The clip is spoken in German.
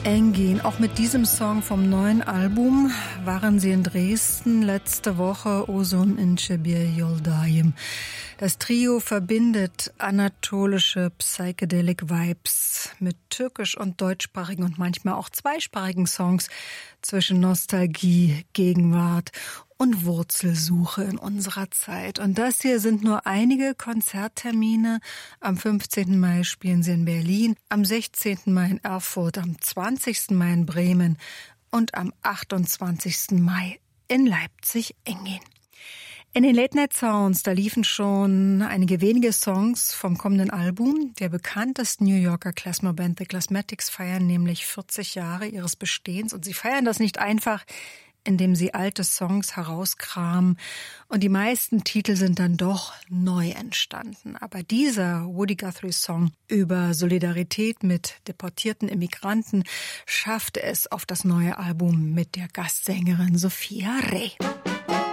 Engin. Auch mit diesem Song vom neuen Album waren sie in Dresden letzte Woche. Uzun ince bir yoldayım. Das Trio verbindet anatolische Psychedelic Vibes mit türkisch- und deutschsprachigen und manchmal auch zweisprachigen Songs zwischen Nostalgie, Gegenwart und Wurzelsuche in unserer Zeit. Und das hier sind nur einige Konzerttermine. Am 15. Mai spielen sie in Berlin, am 16. Mai in Erfurt, am 20. Mai in Bremen und am 28. Mai in Leipzig-Engin. In den Late Night Sounds, da liefen schon einige wenige Songs vom kommenden Album. Der bekanntesten New Yorker Klezmer-Band The Klezmatics feiern nämlich 40 Jahre ihres Bestehens. Und sie feiern das nicht einfach, indem sie alte Songs herauskramen. Und die meisten Titel sind dann doch neu entstanden. Aber dieser Woody Guthrie-Song über Solidarität mit deportierten Immigranten schaffte es auf das neue Album mit der Gastsängerin Sophia Rey.